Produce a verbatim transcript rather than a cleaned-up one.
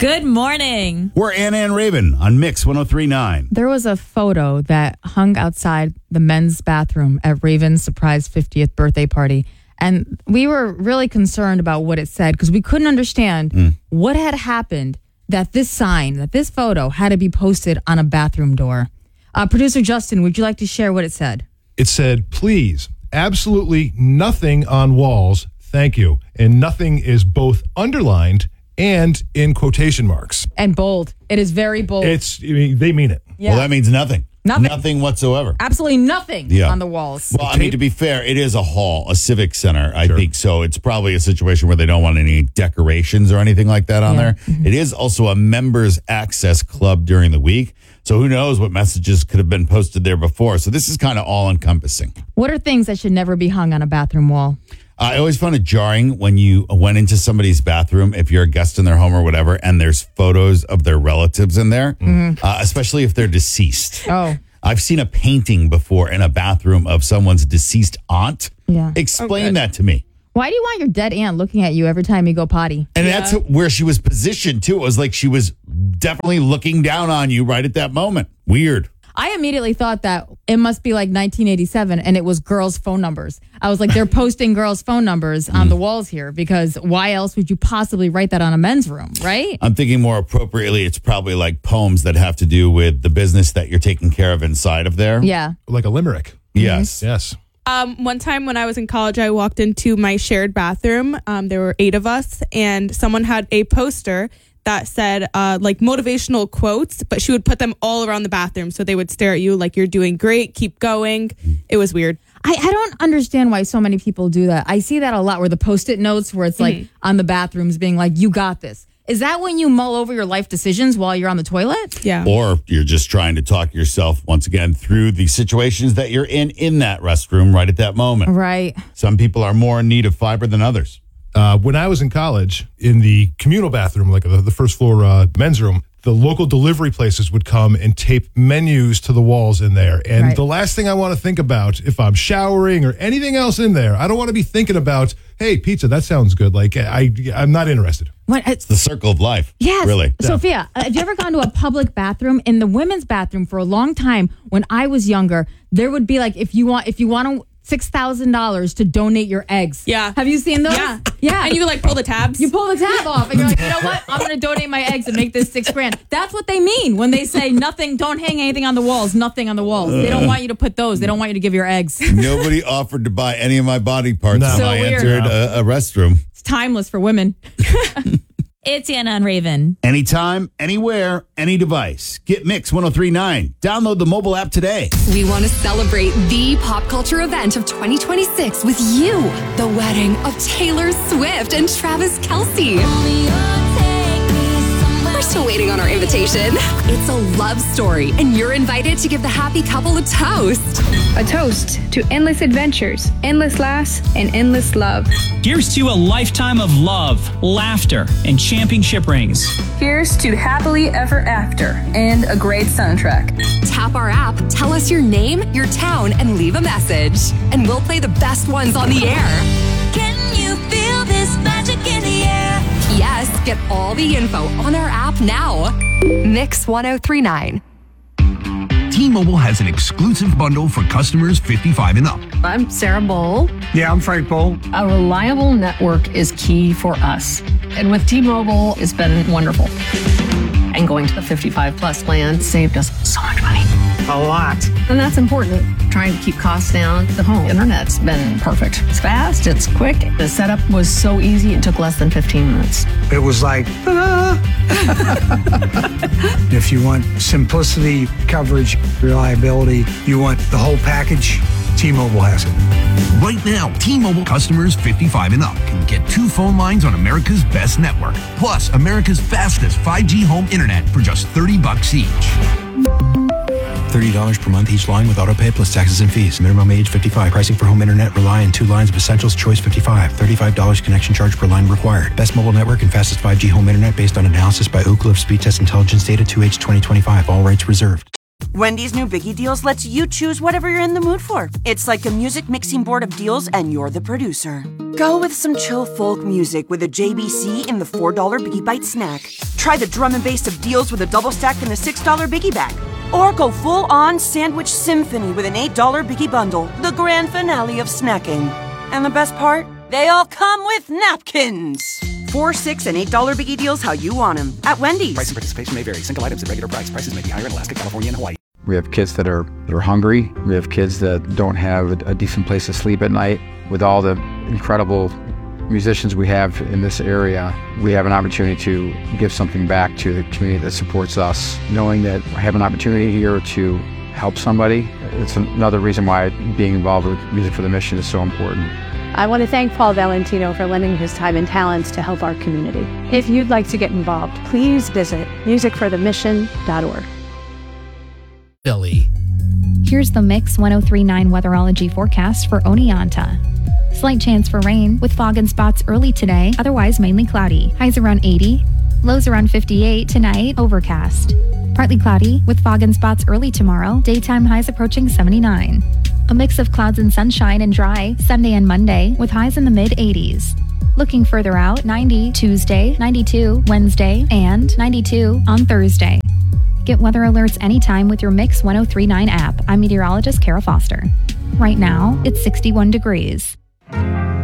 Good morning. We're Anna and Raven on Mix one oh three point nine. There was a photo that hung outside the men's bathroom at Raven's surprise fiftieth birthday party. And we were really concerned about what it said because we couldn't understand mm. what had happened that this sign, that this photo had to be posted on a bathroom door. Uh, Producer Justin, would you like to share what it said? It said, please, absolutely nothing on walls. Thank you. And nothing is both underlined and in quotation marks. And bold. It is very bold. It's, I mean, they mean it. Yeah. Well, that means nothing. Nothing. Nothing whatsoever. Absolutely nothing yeah. on the walls. Well, I mean, to be fair, it is a hall, a civic center, I sure. think. So it's probably a situation where they don't want any decorations or anything like that on yeah. there. Mm-hmm. It is also a members access club during the week. So who knows what messages could have been posted there before. So this is kind of all encompassing. What are things that should never be hung on a bathroom wall? I always found it jarring when you went into somebody's bathroom, if you're a guest in their home or whatever, and there's photos of their relatives in there, mm-hmm. uh, especially if they're deceased. Oh. I've seen a painting before in a bathroom of someone's deceased aunt. Yeah. Explain okay. that to me. Why do you want your dead aunt looking at you every time you go potty? And yeah. that's where she was positioned, too. It was like she was definitely looking down on you right at that moment. Weird. I immediately thought that it must be like nineteen eighty-seven and it was girls' phone numbers. I was like, they're posting girls' phone numbers on the walls here because why else would you possibly write that on a men's room, right? I'm thinking more appropriately, it's probably like poems that have to do with the business that you're taking care of inside of there. Yeah. Like a limerick. Yes. Mm-hmm. Yes. Um, one time when I was in college, I walked into my shared bathroom. Um, there were eight of us, and someone had a poster that said uh, like motivational quotes, but she would put them all around the bathroom. So they would stare at you like you're doing great, keep going. It was weird. I, I don't understand why so many people do that. I see that a lot where the Post-it notes where it's like mm-hmm. on the bathrooms being like, you got this. Is that when you mull over your life decisions while you're on the toilet? Yeah. Or you're just trying to talk yourself, once again, through the situations that you're in in that restroom right at that moment. Right. Some people are more in need of fiber than others. Uh, when I was in college, in the communal bathroom, like the, the first floor uh, men's room, the local delivery places would come and tape menus to the walls in there. And right. the last thing I want to think about if I'm showering or anything else in there, I don't want to be thinking about, hey, pizza, that sounds good. Like, I, I'm not interested. What, it's the circle of life. Yes. Really. Yeah. Sophia, uh, have you ever gone to a public bathroom? In the women's bathroom for a long time, when I was younger, there would be like, if you want, if you want to, six thousand dollars to donate your eggs. Yeah. Have you seen those? Yeah. Yeah. And you like pull the tabs. You pull the tab off and you're like, you know what? I'm going to donate my eggs and make this six grand. That's what they mean when they say nothing, don't hang anything on the walls, nothing on the walls. They don't want you to put those. They don't want you to give your eggs. Nobody offered to buy any of my body parts No. when So I weird. entered a, a restroom. It's timeless for women. It's Anna and Raven. Anytime, anywhere, any device. Get Mix one oh three point nine. Download the mobile app today. We want to celebrate the pop culture event of twenty twenty-six with you. The wedding of Taylor Swift and Travis Kelce. We're still waiting on our invitation. It's a love story, and you're invited to give the happy couple a toast. A toast to endless adventures, endless laughs, and endless love. Here's to a lifetime of love, laughter, and championship rings. Here's to happily ever after and a great soundtrack. Tap our app, tell us your name, your town, and leave a message. And we'll play the best ones on the air. Can you feel this magic in the air? Yes, get all the info on our app now. Mix one oh three point nine. T-Mobile has an exclusive bundle for customers fifty-five and up. I'm Sarah Bowl. Yeah, I'm Frank Bowl. A reliable network is key for us. And with T-Mobile, it's been wonderful. And going to the fifty-five plus plan saved us so much money. A lot. And that's important. Trying to keep costs down. The home internet's been perfect. It's fast, it's quick. The setup was so easy, it took less than fifteen minutes. It was like, ah. If you want simplicity, coverage, reliability, you want the whole package, T-Mobile has it. Right now, T-Mobile customers fifty-five and up can get two phone lines on America's best network, plus America's fastest five G home internet for just thirty bucks each. thirty dollars per month each line with autopay plus taxes and fees. Minimum age fifty-five. Pricing for home internet rely on two lines of Essentials Choice fifty-five. thirty-five dollars connection charge per line required. Best mobile network and fastest five G home internet based on analysis by Oak Cliff Speed Test Intelligence Data two H twenty twenty-five. All rights reserved. Wendy's new Biggie Deals lets you choose whatever you're in the mood for. It's like a music mixing board of deals and you're the producer. Go with some chill folk music with a J B C in the four dollar Biggie Bite snack. Try the drum and bass of deals with a double stack and a six dollar biggie bag. Or go full-on sandwich symphony with an eight dollar biggie bundle, the grand finale of snacking. And the best part? They all come with napkins. Four, six, and eight dollar biggie deals how you want them at Wendy's. Price and participation may vary. Single items at regular price. Prices may be higher in Alaska, California, and Hawaii. We have kids that are that are hungry. We have kids that don't have a, a decent place to sleep at night. With all the incredible musicians we have in this area, we have an opportunity to give something back to the community that supports us. Knowing that I have an opportunity here to help somebody, it's another reason why being involved with Music for the Mission is so important. I want to thank Paul Valentino for lending his time and talents to help our community. If you'd like to get involved, please visit music for the mission dot org. Billy. Here's the Mix one oh three point nine weatherology forecast for Oneonta. Slight chance for rain with fog and spots early today, otherwise mainly cloudy. Highs around eighty, lows around fifty-eight tonight, overcast. Partly cloudy with fog and spots early tomorrow, daytime highs approaching seventy-nine. A mix of clouds and sunshine and dry Sunday and Monday with highs in the mid eighties. Looking further out, ninety Tuesday, ninety-two Wednesday, and ninety-two on Thursday. Get weather alerts anytime with your Mix one oh three point nine app. I'm meteorologist Kara Foster. Right now, it's sixty-one degrees.